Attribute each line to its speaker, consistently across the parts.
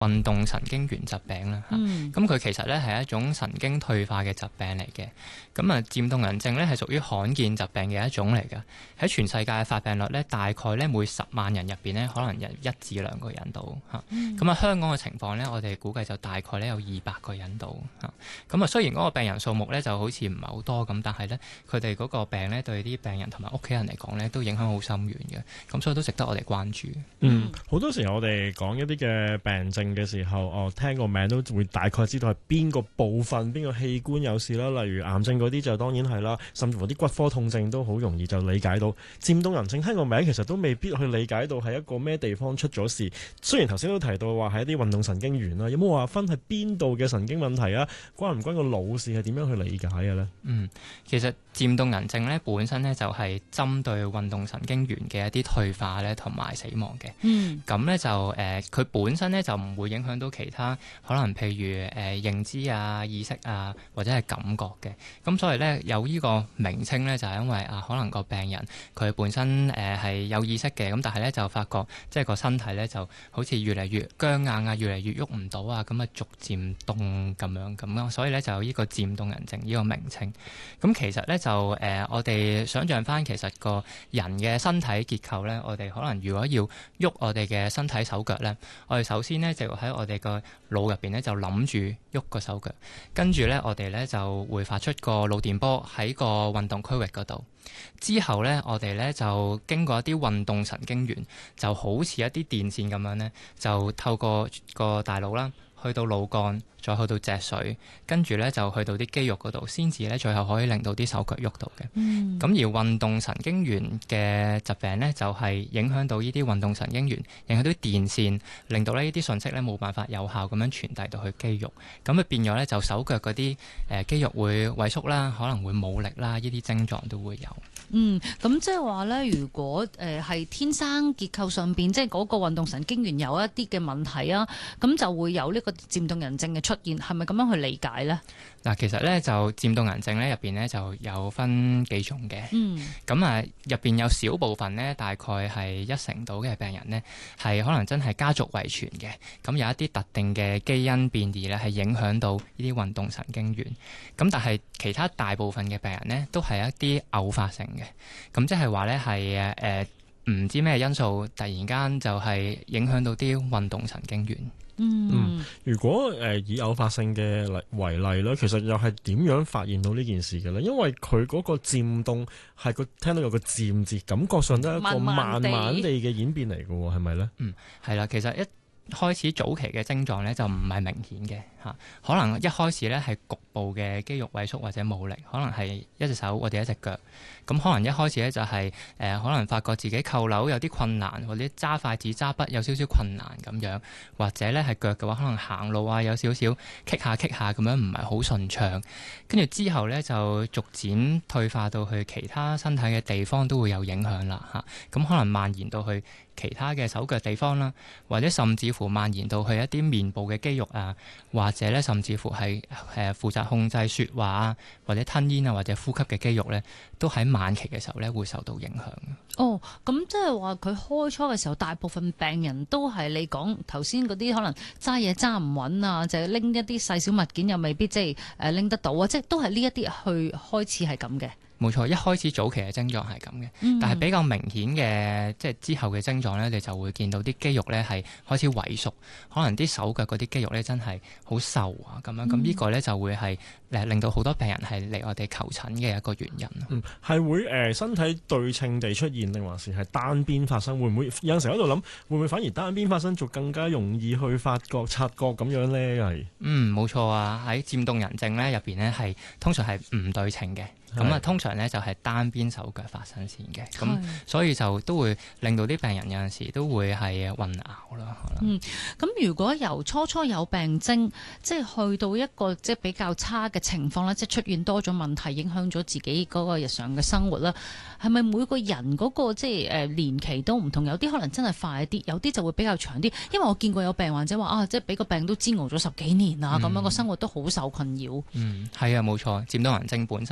Speaker 1: 運動神經元疾病啦，咁佢其實咧係一種神經退化嘅疾病嚟嘅。咁啊，漸凍人症咧係屬於罕見疾病嘅一種嚟嘅。喺全世界嘅發病率咧，大概咧每10萬人入邊咧，可能有1至2個人到嚇。咁啊，香港嘅情況咧，我哋估計就大概咧有200個人到嚇。咁啊，雖然嗰個病人數目咧就好似唔係好多咁，但係咧佢哋嗰個病咧對啲病人同埋屋企人嚟講咧都影響好深遠嘅。咁所以都值得我哋關注。
Speaker 2: 好多時候我哋講一啲嘅病症嘅時候，聽個名都會大概知道係邊個部分、邊個器官有事啦。例如癌症嗰啲就當然係啦，甚至乎啲骨科痛症都好容易就理解到。漸凍人症聽個名其實都未必去理解到係一個咩地方出咗事。雖然頭先都提到話係一啲運動神經元啦，有冇話分係邊度嘅神經問題啊？關唔關個腦事係點樣去理解嘅呢？
Speaker 1: 其實漸凍人症咧本身咧就係針對運動神經元嘅一啲退化咧同埋死亡嘅。咁咧就佢本身咧就唔會影響到其他可能譬如認知啊、意識啊或者係感覺嘅。咁所以咧有呢個名稱咧就係因為可能個病人佢本身係有意識嘅，咁但係咧就發覺即係個身體咧就好似越嚟越僵硬啊，越嚟越喐唔到啊，咁啊逐漸凍咁咯。所以咧就有呢個漸凍人症呢個名稱。咁其實咧就我哋想象翻其實個人嘅身體結構咧，我哋可能如果要喐我哋嘅身體手腳咧，我哋首先咧就喺我哋個腦入邊咧就諗住喐個手腳，跟住咧我哋咧就會發出個腦電波喺個運動區域嗰度。之後咧我哋咧就經過一啲運動神經元，就好似一啲電線咁樣咧，就透過個大腦啦，去到腦幹，再去到脊髓，跟住咧就去到啲肌肉嗰度，先至咧最後可以令到啲手腳喐到嘅。咁而運動神經元嘅疾病咧，就係影響到呢啲運動神經元，影響到啲電線，令到呢啲信息咧冇辦法有效咁樣傳遞到去肌肉，咁啊變咗咧就手腳嗰啲肌肉會萎縮啦，可能會冇力啦，呢啲症狀都會有。
Speaker 3: 咁即係話咧，如果係天生結構上邊，即係嗰個運動神經元有一啲嘅問題啊，咁就會有呢個漸凍人症嘅出現，係咪咁樣去理解咧？
Speaker 1: 嗱，其實咧就漸凍人症咧入邊咧就有分幾種嘅。咁啊入邊有少部分咧，大概係1成到嘅病人咧，係可能真係家族遺傳嘅。咁有一啲特定嘅基因變異咧，係影響到呢啲運動神經元。咁但係其他大部分嘅病人咧，都係一啲偶發性嘅。咁即係話咧係唔知咩因素，突然間就係影響到啲運動神經元。
Speaker 2: 如果以偶發性嘅為例咧，其實又係點樣發現到呢件事嘅咧？因為佢嗰個漸凍係聽到有個漸字，感覺上都係一個慢慢地嘅演變嚟嘅喎，係咪咧？
Speaker 1: 係啦，其實一開始早期嘅症狀咧就唔係明顯嘅嚇，可能一開始咧係局部嘅肌肉萎縮或者冇力，可能係一隻手或者一隻腳。咁可能一開始咧就係可能發覺自己扣紐有啲困難，或者揸筷子揸筆有少少困難咁樣，或者咧係腳嘅話，可能行路啊有少少棘下咁樣，唔係好順暢。跟住之後咧就逐漸退化到去其他身體嘅地方都會有影響啦嚇。咁可能蔓延到去其他嘅手腳地方啦，或者甚至乎蔓延到去一啲面部嘅肌肉啊，或者咧甚至乎係負責控制說話啊，或者吞嚥啊，或者呼吸嘅肌肉咧，都喺晚期嘅時候咧會受到影響。
Speaker 3: 咁即係話佢開初嘅時候，大部分病人都係你講頭先嗰啲可能揸嘢揸唔穩啊，就係拎一啲細小物件又未必即係拎得到啊，即係都係呢一啲去開始係咁嘅。
Speaker 1: 冇錯，一開始早期嘅症狀係咁嘅，但係比較明顯嘅即係之後嘅症狀咧，你就會見到啲肌肉咧係開始萎縮，可能啲手腳嗰啲肌肉咧真係好瘦啊咁樣，咁呢個咧就會係令到好多病人係嚟我哋求診嘅一個原因。
Speaker 2: 係會身體對稱地出現，定還是係單邊發生？會唔會有陣時喺度諗，會唔會反而單邊發生就更加容易去察覺咁樣咧？係
Speaker 1: 冇錯啊！喺漸凍人症咧入邊咧係通常係唔對稱嘅。咁啊，通常咧就係單邊手腳發生先嘅，咁所以就都會令到啲病人有陣時都會係混淆啦。
Speaker 3: 咁如果由初有病徵，即係去到一個即係比較差嘅情況啦，即係出現多咗問題，影響咗自己嗰個日常嘅生活啦，係咪每個人嗰個即係年期都唔同？有啲可能真係快啲，有啲就會比較長啲。因為我見過有病患者話即係俾個病都煎熬咗10幾年啊，咁樣個生活都好受困擾。
Speaker 1: 係啊，冇錯，漸凍人症本身呢，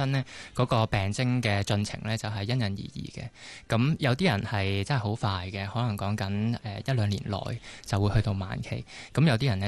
Speaker 1: 嗰個病徵嘅進程咧，就係因人而異嘅。咁有啲人係真係好快嘅，可能講緊1-2年內就會去到晚期。咁有啲人咧